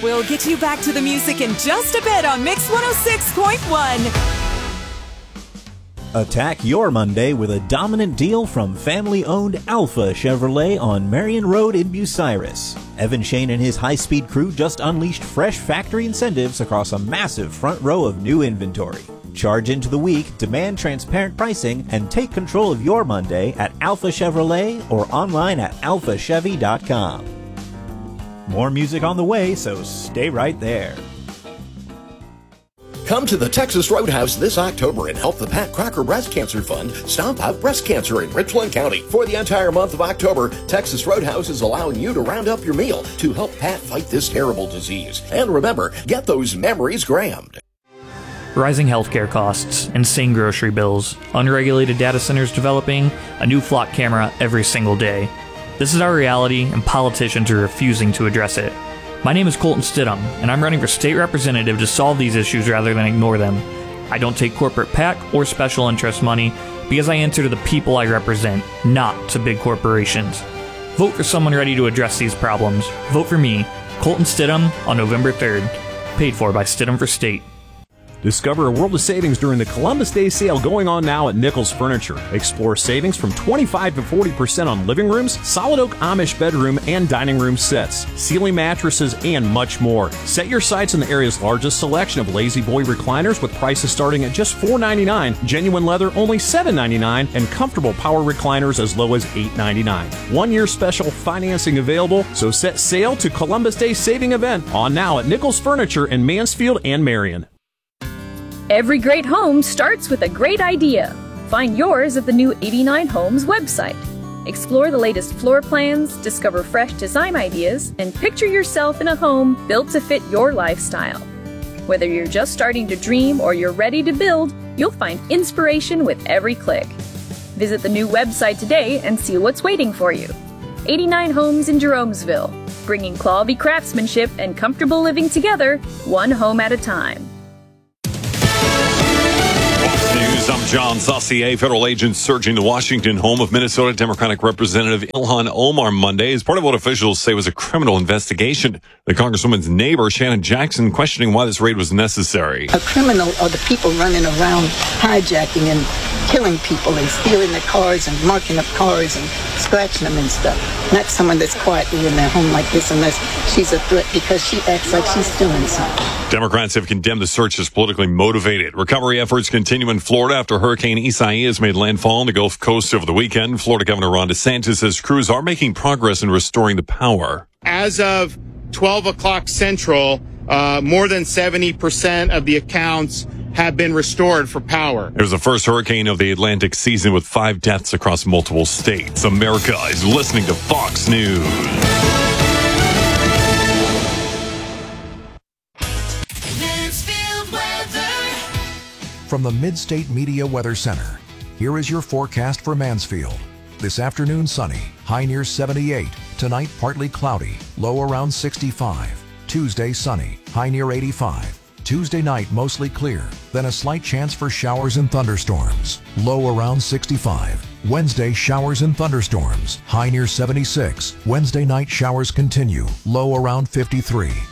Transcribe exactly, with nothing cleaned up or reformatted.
We'll get you back to the music in just a bit on Mix one oh six point one. Attack your Monday with a dominant deal from family-owned Alpha Chevrolet on Marion Road in Bucyrus. Evan Shane and his high-speed crew just unleashed fresh factory incentives across a massive front row of new inventory. Charge into the week, demand transparent pricing, and take control of your Monday at Alpha Chevrolet or online at alpha chevy dot com. More music on the way, so stay right there. Come to the Texas Roadhouse this October and help the Pat Crocker Breast Cancer Fund stomp out breast cancer in Richland County. For the entire month of October, Texas Roadhouse is allowing you to round up your meal to help Pat fight this terrible disease. And remember, get those memories grammed. Rising healthcare costs, insane grocery bills, unregulated data centers developing, a new flock camera every single day. This is our reality, and politicians are refusing to address it. My name is Colton Stidham, and I'm running for state representative to solve these issues rather than ignore them. I don't take corporate PAC or special interest money because I answer to the people I represent, not to big corporations. Vote for someone ready to address these problems. Vote for me, Colton Stidham, on November third. Paid for by Stidham for State. Discover a world of savings during the Columbus Day sale going on now at Nichols Furniture. Explore savings from twenty-five to forty percent on living rooms, solid oak Amish bedroom and dining room sets, ceiling mattresses, and much more. Set your sights on the area's largest selection of Lazy Boy recliners with prices starting at just four ninety-nine, genuine leather only seven ninety-nine, and comfortable power recliners as low as eight ninety-nine. One-year special financing available, so set sail to Columbus Day saving event on now at Nichols Furniture in Mansfield and Marion. Every great home starts with a great idea. Find yours at the new eighty-nine Homes website. Explore the latest floor plans, discover fresh design ideas, and picture yourself in a home built to fit your lifestyle. Whether you're just starting to dream or you're ready to build, you'll find inspiration with every click. Visit the new website today and see what's waiting for you. eighty-nine Homes in Jeromesville, bringing quality craftsmanship and comfortable living together, one home at a time. News, I'm John Saucier. Federal agents searching the Washington home of Minnesota Democratic Representative Ilhan Omar Monday as part of what officials say was a criminal investigation. The Congresswoman's neighbor, Shannon Jackson, questioning why this raid was necessary. A criminal are the people running around hijacking and killing people and stealing their cars and marking up cars and scratching them and stuff. Not someone that's quietly in their home like this unless she's a threat because she acts like she's doing something. Democrats have condemned the search as politically motivated. Recovery efforts continue in Florida after Hurricane Isaias made landfall on the Gulf Coast over the weekend. Florida Governor Ron DeSantis says crews are making progress in restoring the power. As of twelve o'clock Central, uh, more than seventy percent of the accounts have been restored for power. It was the first hurricane of the Atlantic season with five deaths across multiple states. America is listening to Fox News. From the Mid-State Media Weather Center, here is your forecast for Mansfield. This afternoon sunny, high near seventy-eight. Tonight partly cloudy, low around sixty-five. Tuesday sunny, high near eighty-five. Tuesday night mostly clear, then a slight chance for showers and thunderstorms, low around sixty-five. Wednesday showers and thunderstorms, high near seventy-six. Wednesday night showers continue, low around fifty-three.